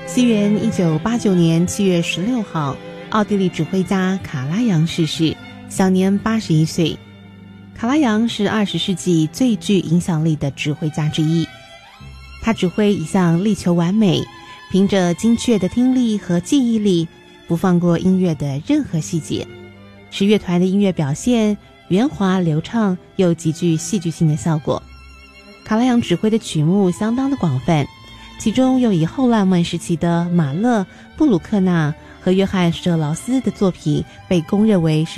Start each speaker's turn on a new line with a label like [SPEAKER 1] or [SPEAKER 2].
[SPEAKER 1] 西元1989年7月16号，奥地利指挥家卡拉扬逝世，享年81岁。卡拉扬是20世纪最具影响力的指挥家之一，他指挥一向力求完美，凭着精确的听力和记忆力，不放过音乐的任何细节，使乐团的音乐表现圆滑流畅又极具戏剧性的效果。卡拉扬指挥的曲目相当的广泛，其中又以后浪漫时期的马勒、布鲁克纳和约翰施特劳斯的作品被公认为是